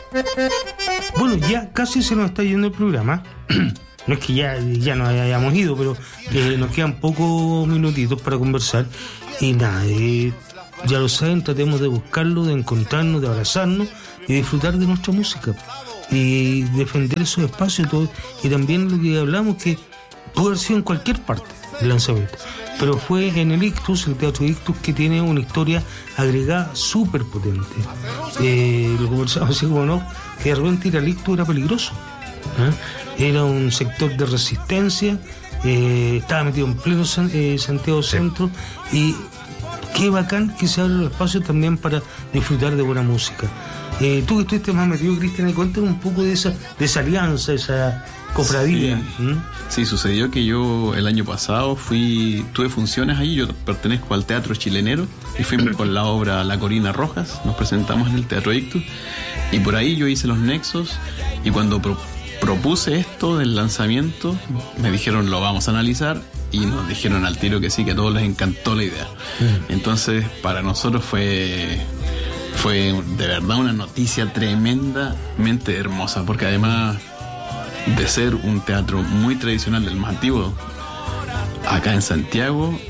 Bueno, ya casi se nos está yendo el programa. No es que ya nos hayamos ido, pero nos quedan pocos minutitos para conversar. Y nada, ya lo saben, tratemos de buscarlo, de encontrarnos, de abrazarnos y disfrutar de nuestra música. Y defender esos espacios todo. Y también lo que hablamos, que pudo haber sido en cualquier parte del lanzamiento, pero fue en el Ictus, el Teatro Ictus, que tiene una historia agregada súper potente. Lo conversamos así como no, que de repente ir al Ictus era peligroso, era un sector de resistencia, estaba metido en pleno Santiago Centro, y qué bacán que se abren los espacios también para disfrutar de buena música. Tú que estuviste más metido, Cristian, cuéntanos un poco de esa alianza, esa cofradía. Sí, sucedió que yo el año pasado tuve funciones ahí. Yo pertenezco al Teatro Chilenero y fuimos con la obra La Corina Rojas, nos presentamos en el Teatro Ictus y por ahí yo hice los nexos, y cuando propuse esto del lanzamiento me dijeron lo vamos a analizar, y nos dijeron al tiro que sí, que a todos les encantó la idea. Entonces para nosotros fue de verdad una noticia tremendamente hermosa, porque además de ser un teatro muy tradicional, del más antiguo acá en Santiago,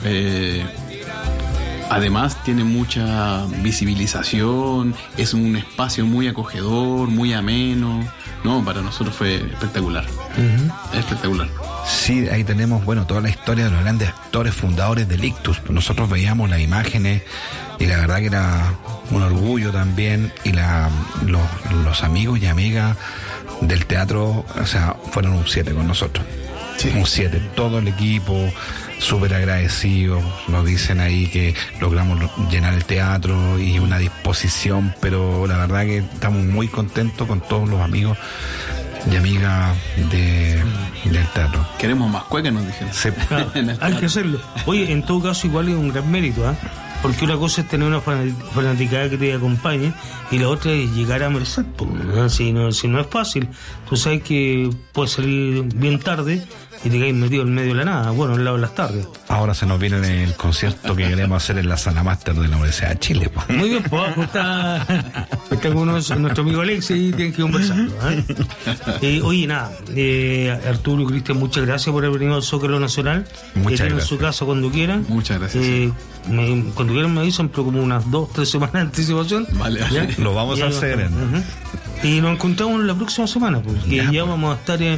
además tiene mucha visibilización, es un espacio muy acogedor, muy ameno. No, para nosotros fue espectacular. Espectacular. Sí, ahí tenemos, toda la historia de los grandes actores fundadores del Ictus. Nosotros veíamos las imágenes y la verdad que era un orgullo también, y los amigos y amigas del teatro, o sea, fueron un 7 con nosotros. Sí. Un 7, todo el equipo, súper agradecidos. Nos dicen ahí que logramos llenar el teatro y una disposición, pero la verdad que estamos muy contentos con todos los amigos y amigas del teatro. Queremos más cueca, nos dijeron. Sí. Hay que hacerlo. Oye, en todo caso igual es un gran mérito, porque una cosa es tener una fanaticada que te acompañe, y la otra es llegar a Merced, si no es fácil. Tú sabes que puedes salir bien tarde y te caes metido en medio de la nada, al lado de las tardes. Ahora se nos viene el concierto que queremos hacer en la Sala Máster de la Universidad de Chile. Muy bien, está con nuestro amigo Alex y tienen que conversarlo. Oye, nada, Arturo y Cristian, muchas gracias por haber venido al Zócalo Nacional. Muchas gracias. En su casa cuando quieran. Muchas gracias. Cuando quieran me avisan, pero como unas 2-3 semanas de anticipación. Vale. Lo vamos a hacer. Y nos encontramos la próxima semana, porque ya vamos a estar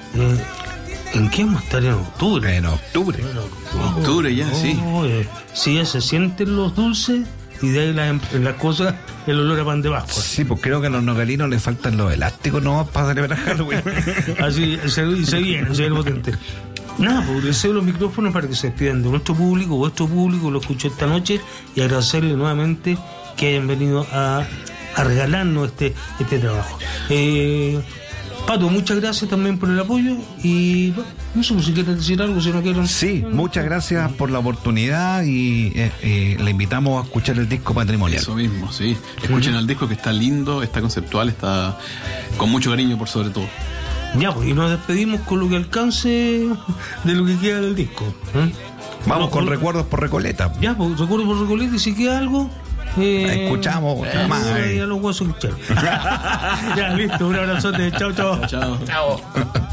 ¿en qué vamos a estar? En octubre. En octubre. Octubre ya, sí. Sí, ya se sienten los dulces, y de ahí las cosas, el olor a pan de Pascua. Sí, pues creo que a los nogalinos les faltan los elásticos nomás para celebrar Halloween. Así se viene potente. Nada, pues les cedo los micrófonos para que se despidan de nuestro público, vuestro público, lo escuchó esta noche, y agradecerle nuevamente que hayan venido a regalarnos este trabajo. Pato, muchas gracias también por el apoyo, y no sé si quieren decir algo, si no quieren. Sí, muchas gracias por la oportunidad, y le invitamos a escuchar el disco Patrimonial. Eso mismo, sí. Escuchen el disco, que está lindo, está conceptual, está con mucho cariño por sobre todo. Ya, pues, y nos despedimos con lo que alcance de lo que queda del disco. Vamos con Recuerdos por Recoleta. Ya, pues, Recuerdos por Recoleta, y si queda algo, escuchamos más. Ya los huesos escucharon. Ya, listo, un abrazote. Chao. Chao.